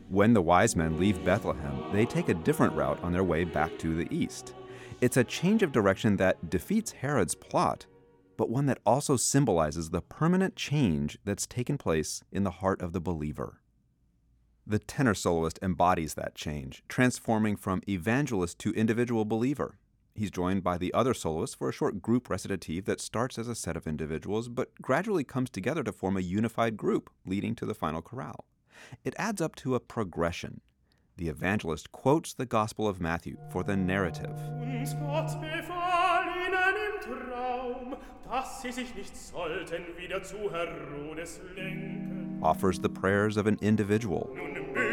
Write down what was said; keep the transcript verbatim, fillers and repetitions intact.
When the wise men leave Bethlehem, they take a different route on their way back to the east. It's a change of direction that defeats Herod's plot, but one that also symbolizes the permanent change that's taken place in the heart of the believer. The tenor soloist embodies that change, transforming from evangelist to individual believer. He's joined by the other soloists for a short group recitative that starts as a set of individuals, but gradually comes together to form a unified group, leading to the final chorale. It adds up to a progression. The evangelist quotes the Gospel of Matthew for the narrative. Uns Gott befahl ihnen im Traum, dass sie sich nicht sollten wieder zu Herodes lenken. Offers the prayers of an individual. Nun